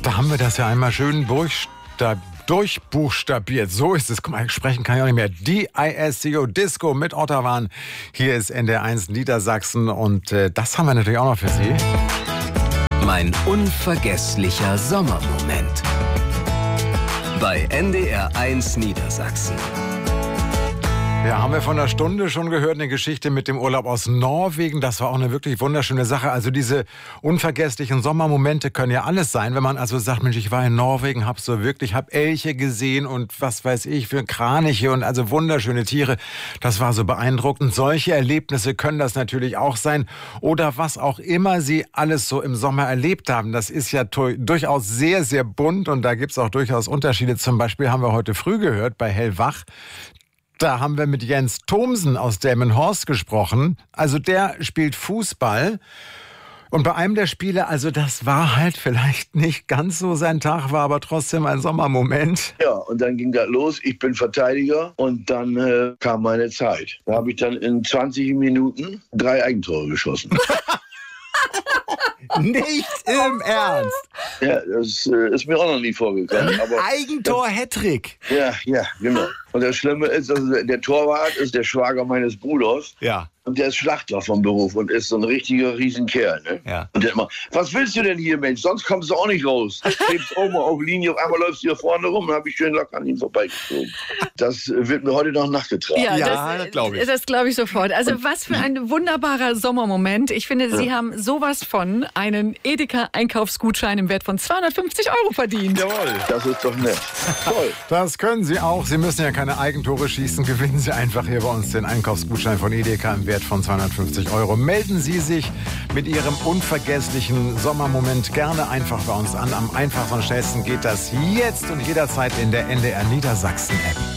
Da haben wir das ja einmal schön durchbuchstabiert. So ist es. Guck mal, sprechen kann ich auch nicht mehr. DISCO Disco mit Ottawan. Hier ist NDR1 Niedersachsen und das haben wir natürlich auch noch für Sie. Mein unvergesslicher Sommermoment. Bei NDR1 Niedersachsen. Ja, haben wir von einer Stunde schon gehört, eine Geschichte mit dem Urlaub aus Norwegen. Das war auch eine wirklich wunderschöne Sache. Also diese unvergesslichen Sommermomente können ja alles sein, wenn man also sagt, Mensch, ich war in Norwegen, hab Elche gesehen und was weiß ich für Kraniche und also wunderschöne Tiere. Das war so beeindruckend. Solche Erlebnisse können das natürlich auch sein. Oder was auch immer Sie alles so im Sommer erlebt haben. Das ist ja durchaus sehr, sehr bunt und da gibt's auch durchaus Unterschiede. Zum Beispiel haben wir heute früh gehört bei Hellwach. Da haben wir mit Jens Thomsen aus Delmenhorst gesprochen. Also der spielt Fußball. Und bei einem der Spiele, also das war halt vielleicht nicht ganz so sein Tag, war aber trotzdem ein Sommermoment. Ja, und dann ging das los. Ich bin Verteidiger und dann kam meine Zeit. Da habe ich dann in 20 Minuten 3 Eigentore geschossen. Nicht im Ernst. Ja, das ist mir auch noch nie vorgekommen. Aber Eigentor-Hattrick. Ja, genau. Und das Schlimme ist, also der Torwart ist der Schwager meines Bruders. Ja. Und der ist Schlachter vom Beruf und ist so ein richtiger Riesenkerl. Ne? Ja. Und der immer, was willst du denn hier, Mensch? Sonst kommst du auch nicht raus. Du klebst oben auf Linie, auf einmal läufst du hier vorne rum und habe ich schön locker an ihm vorbeigezogen. Das wird mir heute noch nachgetragen. Ja, das glaube ich. Das glaube ich sofort. Also was für ein wunderbarer Sommermoment. Ich finde, Sie haben sowas von einen Edeka-Einkaufsgutschein im Wert von 250 € verdient. Jawohl, das ist doch nett. Toll. Das können Sie auch. Sie müssen ja keine Eigentore schießen. Gewinnen Sie einfach hier bei uns den Einkaufsgutschein von Edeka im Wert von 250 €. Melden Sie sich mit Ihrem unvergesslichen Sommermoment gerne einfach bei uns an. Am einfachsten und schnellsten geht das jetzt und jederzeit in der NDR Niedersachsen App.